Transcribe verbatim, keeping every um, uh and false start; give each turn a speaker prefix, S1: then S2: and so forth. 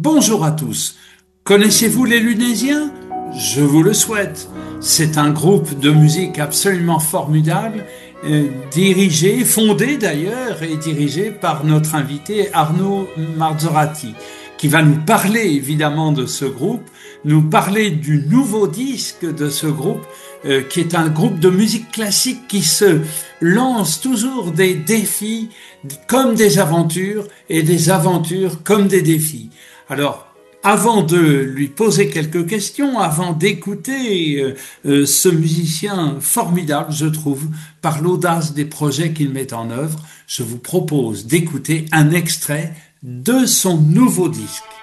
S1: Bonjour à tous. Connaissez-vous les Lunésiens? Je vous le souhaite. C'est un groupe de musique absolument formidable, euh, dirigé, fondé d'ailleurs et dirigé par notre invité Arnaud Marzorati, qui va nous parler évidemment de ce groupe, nous parler du nouveau disque de ce groupe, euh, qui est un groupe de musique classique qui se lance toujours des défis comme des aventures et des aventures comme des défis. Alors, avant de lui poser quelques questions, avant d'écouter euh, euh, ce musicien formidable, je trouve, par l'audace des projets qu'il met en œuvre, je vous propose d'écouter un extrait de son nouveau disque.